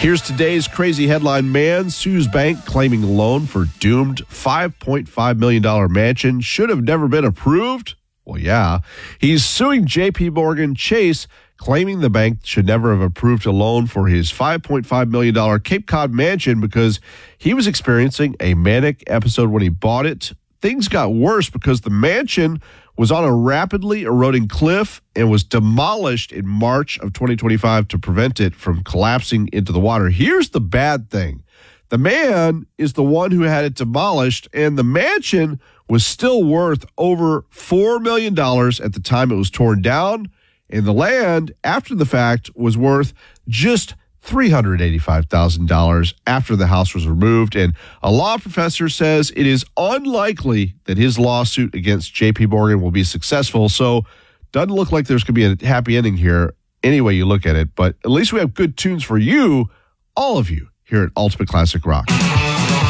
Here's today's crazy headline. Man sues bank claiming loan for doomed $5.5 million mansion should have never been approved. Well, yeah. He's suing J.P. Morgan Chase, claiming the bank should never have approved a loan for his $5.5 million Cape Cod mansion because he was experiencing a manic episode when he bought it. Things got worse because the mansion was on a rapidly eroding cliff and was demolished in March of 2025 to prevent it from collapsing into the water. Here's the bad thing. The man is the one who had it demolished, and the mansion was still worth over $4 million at the time it was torn down, and the land, after the fact, was worth just $385,000 after the house was removed. And a law professor says it is unlikely that his lawsuit against J.P. Morgan will be successful. So doesn't look like there's going to be a happy ending here any way you look at it. But at least we have good tunes for you, all of you, here at Ultimate Classic Rock.